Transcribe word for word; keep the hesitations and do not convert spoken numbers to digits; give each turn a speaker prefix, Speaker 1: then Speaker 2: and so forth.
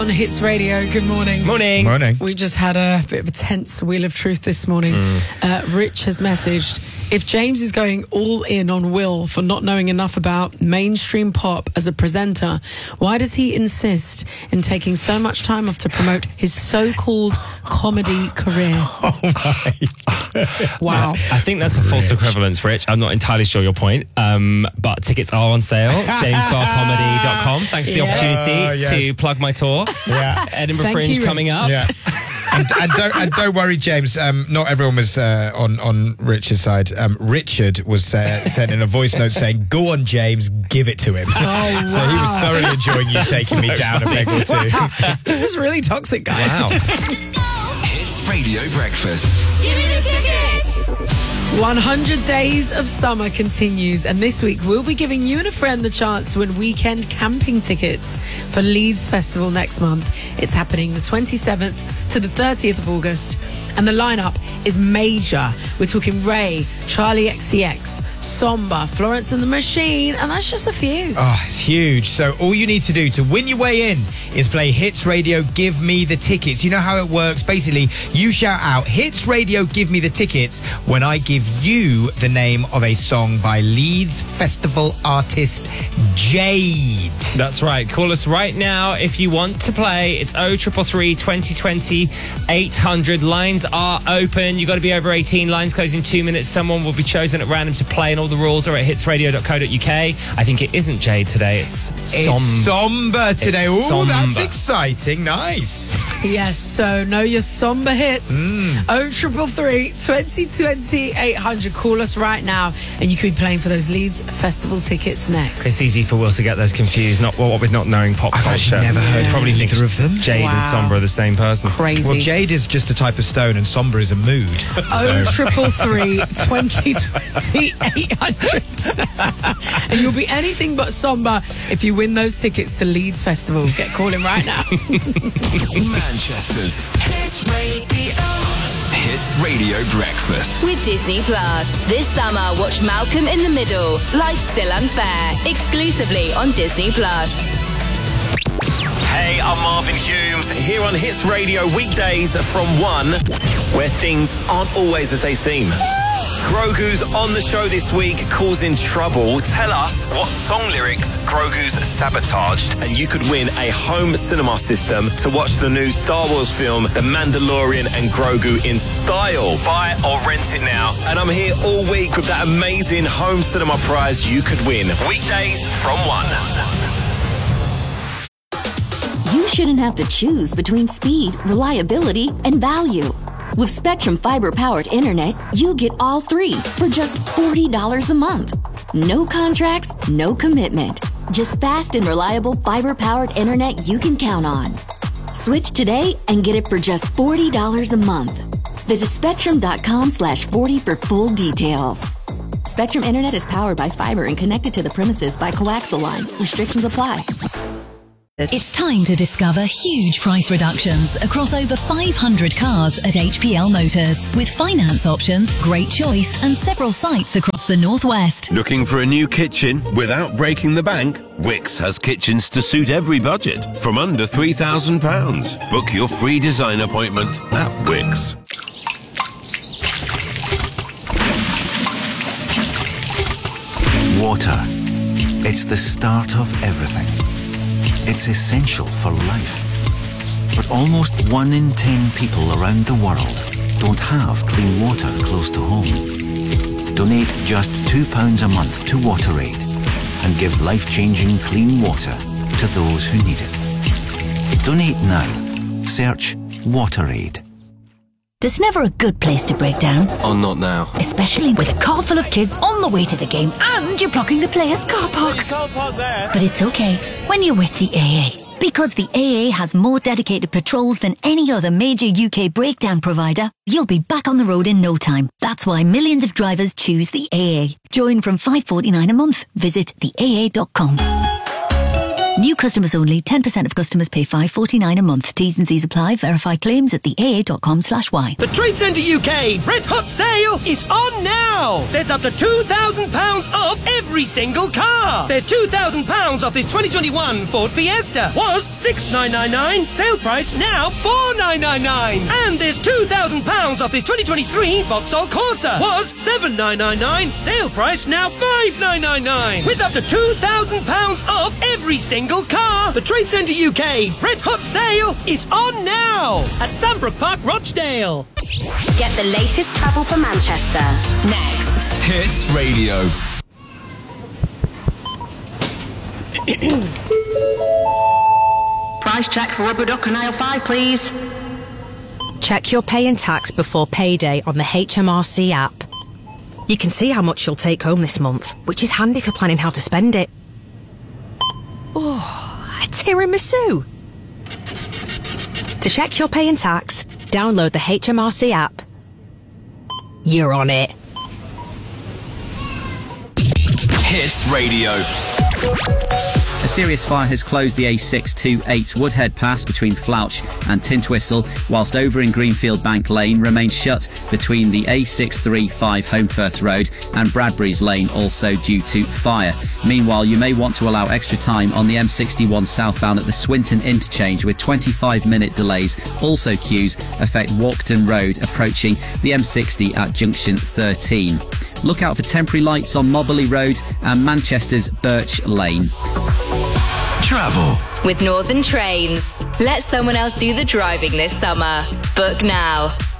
Speaker 1: On Hits Radio, good morning.
Speaker 2: Morning.
Speaker 3: Morning.
Speaker 1: We just had a bit of a tense Wheel of Truth this morning. Mm. Uh, Rich has messaged, if James is going all in on Will for not knowing enough about mainstream pop as a presenter, why does he insist in taking so much time off to promote his so-called comedy career?
Speaker 3: Oh my God.
Speaker 1: Wow.
Speaker 2: I think that's a false equivalence, Rich. I'm not entirely sure your point, um, but tickets are on sale. james bar comedy dot com. Thanks for the
Speaker 1: Yes.
Speaker 2: opportunity
Speaker 3: Oh, yes.
Speaker 2: to plug my tour.
Speaker 3: Yeah.
Speaker 2: Edinburgh
Speaker 1: Thank
Speaker 2: Fringe
Speaker 1: you,
Speaker 2: coming
Speaker 1: Rich.
Speaker 2: up.
Speaker 3: Yeah. And, and don't and don't worry, James. Um, not everyone was uh, on on Rich's side. Um, Richard was uh, sent in a voice note saying, "Go on, James, give it to him."
Speaker 1: Oh,
Speaker 3: So he was
Speaker 1: wow.
Speaker 3: thoroughly enjoying you taking me down a peg or two.
Speaker 1: This is really toxic, guys.
Speaker 2: Wow.
Speaker 4: Hits Radio Breakfast.
Speaker 5: Give me the tickets!
Speaker 1: one hundred Days of Summer continues, and this week we'll be giving you and a friend the chance to win weekend camping tickets for Leeds Festival next month. It's happening the twenty-seventh to the thirtieth of August, and the lineup is major. We're talking Ray, Charlie X C X, Somber, Florence and the Machine, and that's just a few.
Speaker 3: Oh, it's huge. So all you need to do to win your way in is play Hits Radio Give Me the Tickets. You know how it works. Basically, you shout out Hits Radio Give Me the Tickets when I give you the name of a song by Leeds Festival artist Jade.
Speaker 2: That's right. Call us right now if you want to play. It's oh three three, twenty twenty, eight hundred. Lines are open. You've got to be over eighteen. Lines close in two minutes. Someone will be chosen at random to play, and all the rules are at hits radio dot co dot uk. I think it isn't Jade today. It's Som-
Speaker 3: It's Somber today.
Speaker 2: It's
Speaker 3: Oh, that's
Speaker 2: Somber.
Speaker 3: exciting. Nice.
Speaker 1: Yes, so know your Somber hits. oh three three, twenty twenty, eight hundred. Call us right now, and you could be playing for those Leeds Festival tickets next.
Speaker 2: It's easy for Will to get those confused. Not what with not knowing pop
Speaker 3: I've
Speaker 2: culture.
Speaker 3: actually never heard
Speaker 2: He probably
Speaker 3: either
Speaker 2: thinks
Speaker 3: of them.
Speaker 2: Jade and
Speaker 1: Wow.
Speaker 2: Somber are the same person.
Speaker 1: Crazy.
Speaker 3: Well, Jade is just a type of stone and Somber is a mood.
Speaker 1: Oh triple three, twenty twenty, eight hundred. And you'll be anything but somber if you win those tickets to Leeds Festival. Get calling right now.
Speaker 4: Manchester's
Speaker 5: Hits Radio.
Speaker 4: Hits Radio Breakfast.
Speaker 6: With Disney Plus. This summer, watch Malcolm in the Middle. Life's Still Unfair. Exclusively on Disney Plus.
Speaker 7: Hey, I'm Marvin Humes, here on Hits Radio weekdays from one, where things aren't always as they seem. Grogu's on the show this week, causing trouble. Tell us what song lyrics Grogu's sabotaged, and you could win a home cinema system to watch the new Star Wars film, The Mandalorian and Grogu in style. Buy or rent it now. And I'm here all week with that amazing home cinema prize you could win. Weekdays from one.
Speaker 6: You shouldn't have to choose between speed, reliability, and value. With Spectrum Fiber-powered internet, you get all three for just forty dollars a month. No contracts, no commitment. Just fast and reliable fiber-powered internet you can count on. Switch today and get it for just forty dollars a month. Visit spectrum.com slash 40 for full details. Spectrum Internet is powered by fiber and connected to the premises by coaxial lines. Restrictions apply.
Speaker 8: It's time to discover huge price reductions across over five hundred cars at H P L Motors. With finance options, great choice, and several sites across the Northwest.
Speaker 9: Looking for a new kitchen without breaking the bank? Wix has kitchens to suit every budget from under three thousand pounds. Book your free design appointment at Wix.
Speaker 10: Water. It's the start of everything. It's essential for life. But almost one in ten people around the world don't have clean water close to home. Donate just two pounds a month to WaterAid and give life-changing clean water to those who need it. Donate now. Search WaterAid.
Speaker 8: There's never a good place to break down,
Speaker 7: Oh, not now.
Speaker 8: especially with a car full of kids on the way to the game and you're blocking the players' car park. But it's okay when you're with the A A. Because the A A has more dedicated patrols than any other major U K breakdown provider, you'll be back on the road in no time. That's why millions of drivers choose the A A. Join from five forty-nine a month. Visit the A A dot com. New customers only. ten percent of customers pay five pounds forty-nine a month. T's and C's apply. Verify claims at the A A dot com slash Y.
Speaker 11: The Trade Centre U K Red Hot Sale is on now. There's up to two thousand pounds off every single car. There's two thousand pounds off this twenty twenty-one Ford Fiesta. Was six thousand nine hundred ninety-nine. Sale price now four thousand nine hundred ninety-nine. And there's two thousand pounds off this twenty twenty-three Vauxhall Corsa. Was seven thousand nine hundred ninety-nine. Sale price now five thousand nine hundred ninety-nine. With up to two thousand pounds off every single car. The Trade Centre U K Red Hot Sale is on now at Sandbrook Park, Rochdale.
Speaker 12: Get the latest travel for Manchester. Next.
Speaker 4: Hits Radio.
Speaker 13: Price check for rubber duck and aisle five, please.
Speaker 14: Check your pay and tax before payday on the H M R C app. You can see how much you'll take home this month, which is handy for planning how to spend it. Oh, a tiramisu! To check your pay and tax, download the H M R C app. You're on it.
Speaker 4: Hits Radio.
Speaker 15: A serious fire has closed the A six twenty-eight Woodhead Pass between Flouch and Tintwistle, whilst over in Greenfield Bank Lane remains shut between the A six thirty-five Holmfirth Road and Bradbury's Lane, also due to fire. Meanwhile, you may want to allow extra time on the M sixty-one southbound at the Swinton interchange, with twenty-five minute delays. Also queues affect Walkton Road approaching the M sixty at junction thirteen. Look out for temporary lights on Moberley Road and Manchester's Birch Lane.
Speaker 4: Travel
Speaker 12: With Northern Trains. Let someone else do the driving this summer. Book now.